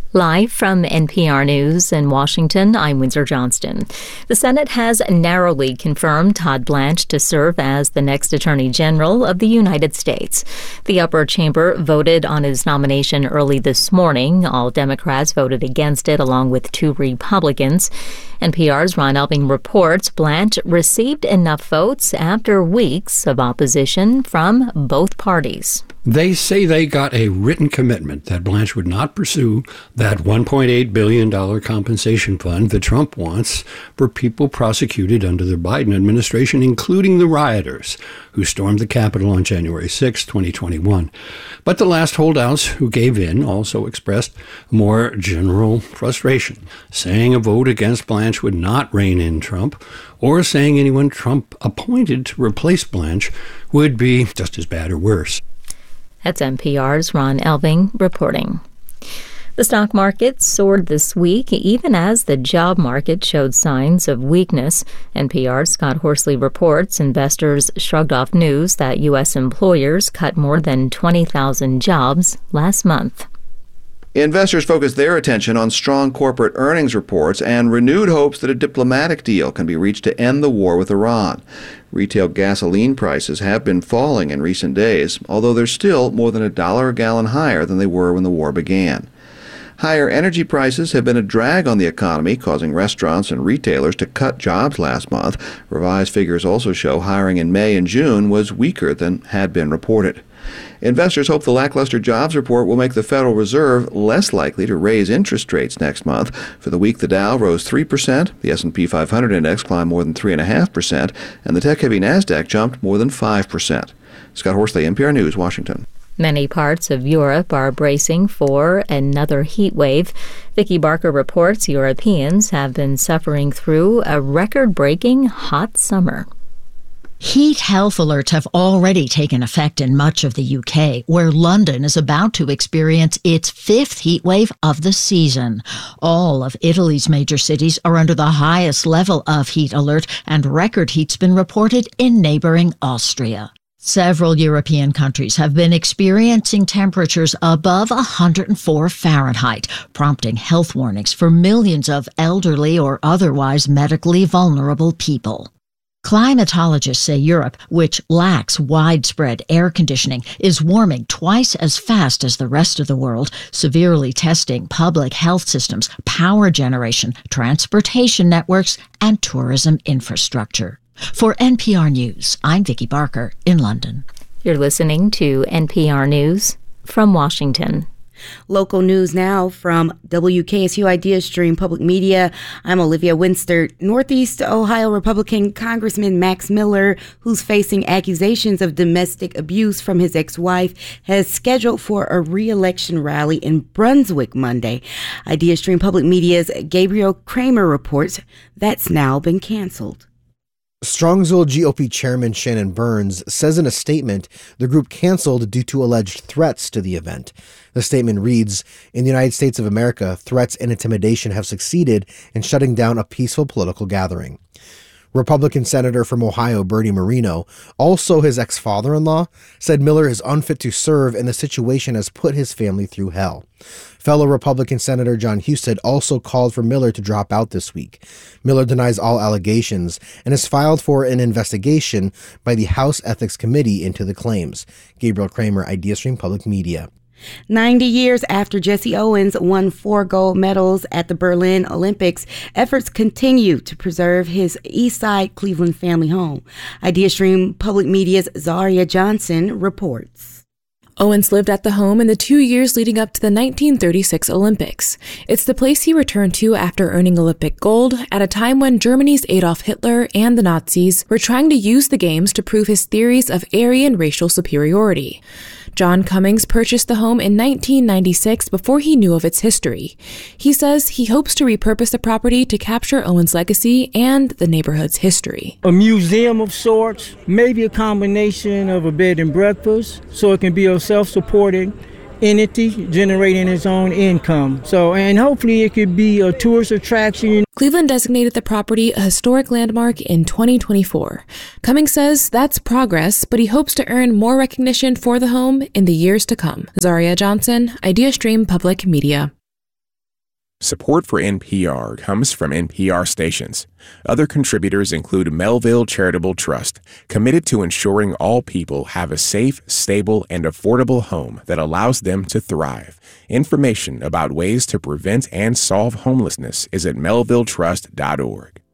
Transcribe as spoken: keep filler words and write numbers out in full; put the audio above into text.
Live from N P R News in Washington, I'm Windsor Johnston. The Senate has narrowly confirmed Todd Blanche to serve as the next Attorney General of the United States. The upper chamber voted on his nomination early this morning. All Democrats voted against it, along with two Republicans. N P R's Ron Elving reports Blanche received enough votes after weeks of opposition from both parties. They say they got a written commitment that Blanche would not pursue that one point eight billion dollars compensation fund that Trump wants for people prosecuted under the Biden administration, including the rioters who stormed the Capitol on January sixth, twenty twenty-one. But the last holdouts who gave in also expressed more general frustration, saying a vote against Blanche would not rein in Trump, or saying anyone Trump appointed to replace Blanche would be just as bad or worse. That's N P R's Ron Elving reporting. The stock market soared this week, even as the job market showed signs of weakness. N P R's Scott Horsley reports investors shrugged off news that U S employers cut more than twenty thousand jobs last month. Investors focused their attention on strong corporate earnings reports and renewed hopes that a diplomatic deal can be reached to end the war with Iran. Retail gasoline prices have been falling in recent days, although they're still more than a dollar a gallon higher than they were when the war began. Higher energy prices have been a drag on the economy, causing restaurants and retailers to cut jobs last month. Revised figures also show hiring in May and June was weaker than had been reported. Investors hope the lackluster jobs report will make the Federal Reserve less likely to raise interest rates next month. For the week, the Dow rose three percent, the S and P five hundred index climbed more than three point five percent, and the tech-heavy NASDAQ jumped more than five percent. Scott Horsley, N P R News, Washington. Many parts of Europe are bracing for another heat wave. Vicki Barker reports Europeans have been suffering through a record-breaking hot summer. Heat health alerts have already taken effect in much of the U K, where London is about to experience its fifth heat wave of the season. All of Italy's major cities are under the highest level of heat alert, and record heat's been reported in neighboring Austria. Several European countries have been experiencing temperatures above one hundred four Fahrenheit, prompting health warnings for millions of elderly or otherwise medically vulnerable people. Climatologists say Europe, which lacks widespread air conditioning, is warming twice as fast as the rest of the world, severely testing public health systems, power generation, transportation networks, and tourism infrastructure. For N P R News, I'm Vicki Barker in London. You're listening to N P R News from Washington. Local news now from W K S U Idea Stream Public Media. I'm Olivia Winster. Northeast Ohio Republican Congressman Max Miller, who's facing accusations of domestic abuse from his ex-wife, has scheduled for a re-election rally in Brunswick Monday. Idea Stream Public Media's Gabriel Kramer reports that's now been canceled. Strongsville G O P Chairman Shannon Burns says in a statement the group canceled due to alleged threats to the event. The statement reads, "In the United States of America, threats and intimidation have succeeded in shutting down a peaceful political gathering." Republican Senator from Ohio Bernie Moreno, also his ex-father-in-law, said Miller is unfit to serve and the situation has put his family through hell. Fellow Republican Senator John Husted also called for Miller to drop out this week. Miller denies all allegations and has filed for an investigation by the House Ethics Committee into the claims. Gabriel Kramer, IdeaStream Public Media. ninety years after Jesse Owens won four gold medals at the Berlin Olympics, efforts continue to preserve his East Side Cleveland family home. IdeaStream Public Media's Zaria Johnson reports. Owens lived at the home in the two years leading up to the nineteen thirty-six Olympics. It's the place he returned to after earning Olympic gold at a time when Germany's Adolf Hitler and the Nazis were trying to use the games to prove his theories of Aryan racial superiority. John Cummings purchased the home in nineteen ninety-six before he knew of its history. He says he hopes to repurpose the property to capture Owens' legacy and the neighborhood's history. A museum of sorts, maybe a combination of a bed and breakfast, so it can be a self-supporting entity generating its own income. So, and hopefully it could be a tourist attraction. Cleveland designated the property a historic landmark in twenty twenty-four. Cummings says that's progress, but he hopes to earn more recognition for the home in the years to come. Zaria Johnson, IdeaStream Public Media. Support for N P R comes from N P R stations. Other contributors include Melville Charitable Trust, committed to ensuring all people have a safe, stable, and affordable home that allows them to thrive. Information about ways to prevent and solve homelessness is at melville trust dot org.